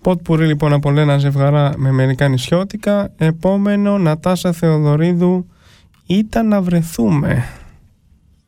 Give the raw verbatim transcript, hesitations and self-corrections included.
Ποτπουρί λοιπόν από Λένα Ζευγαρά με μερικά νησιώτικα. Επόμενο, Νατάσα Θεοδωρίδου, Ήταν να βρεθούμε.